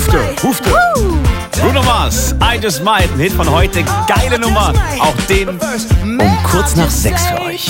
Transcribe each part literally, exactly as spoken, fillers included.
Hufte, Hufte. Bruno Mars, I Just Might, ein Hit von heute, geile Nummer. Auch den um kurz nach sechs für euch.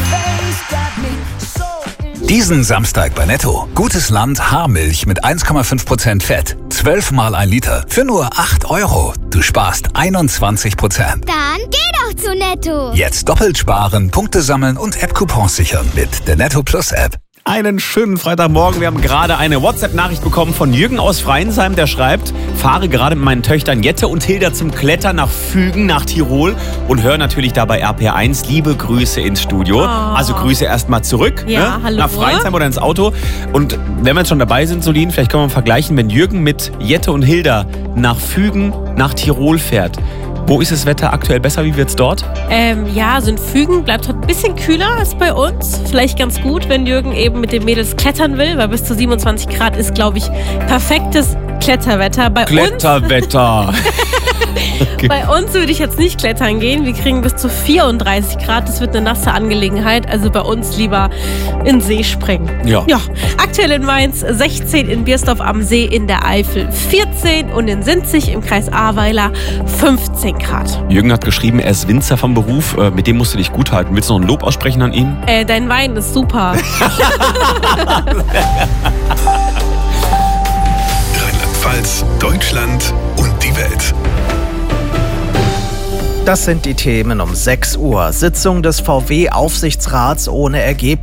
Diesen Samstag bei Netto. Gutes Land Haarmilch mit eins Komma fünf Prozent Fett. zwölf mal ein Liter für nur acht Euro. Du sparst einundzwanzig Prozent. Dann geh doch zu Netto. Jetzt doppelt sparen, Punkte sammeln und App-Coupons sichern mit der Netto Plus App. Einen schönen Freitagmorgen. Wir haben gerade eine WhatsApp-Nachricht bekommen von Jürgen aus Freinsheim, der schreibt: Fahre gerade mit meinen Töchtern Jette und Hilda zum Klettern nach Fügen, nach Tirol und höre natürlich dabei R P eins. Liebe Grüße ins Studio. Oh. Also Grüße erstmal zurück, ja, ne? Hallo. Nach Freinsheim oder ins Auto. Und wenn wir jetzt schon dabei sind, Solin, vielleicht können wir mal vergleichen, wenn Jürgen mit Jette und Hilda nach Fügen, nach Tirol fährt. Wo ist das Wetter aktuell besser? Wie wird's dort? Ähm, ja, so in Fügen bleibt heute ein bisschen kühler als bei uns. Vielleicht ganz gut, wenn Jürgen eben mit den Mädels klettern will, weil bis zu siebenundzwanzig Grad ist, glaube ich, perfektes Kletterwetter. Bei Kletterwetter. uns, okay. Bei uns würde ich jetzt nicht klettern gehen. Wir kriegen bis zu vierunddreißig Grad. Das wird eine nasse Angelegenheit. Also bei uns lieber in den See springen. Ja. ja. Aktuell in Mainz sechzehn, in Biersdorf am See in der Eifel vierzehn und in Sinzig im Kreis Ahrweiler fünfzehn Grad. Jürgen hat geschrieben, er ist Winzer vom Beruf. Mit dem musst du dich gut halten. Willst du noch ein Lob aussprechen an ihn? Äh, dein Wein ist super. Rheinland-Pfalz, Deutschland und die Welt. Das sind die Themen um sechs Uhr. Sitzung des V W-Aufsichtsrats ohne Ergebnis.